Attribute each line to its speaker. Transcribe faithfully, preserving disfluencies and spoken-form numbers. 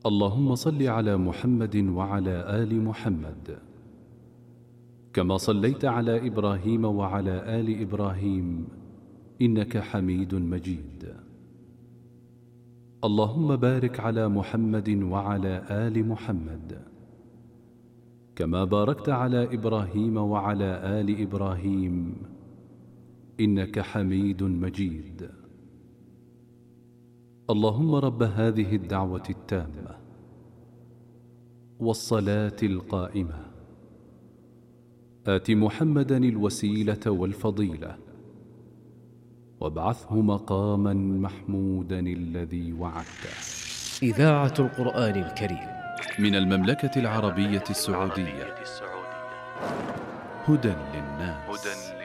Speaker 1: اللهم صل على محمد وعلى آل محمد كما صليت على إبراهيم وعلى آل إبراهيم إنك حميد مجيد. اللهم بارك على محمد وعلى آل محمد كما باركت على إبراهيم وعلى آل إبراهيم إنك حميد مجيد. اللهم رب هذه الدعوة التامة والصلاة القائمة آت محمدا الوسيلة والفضيلة وابعثه مقاما محمودا الذي وعدته.
Speaker 2: إذاعة القرآن الكريم
Speaker 1: من المملكة العربية السعودية. هدى للناس.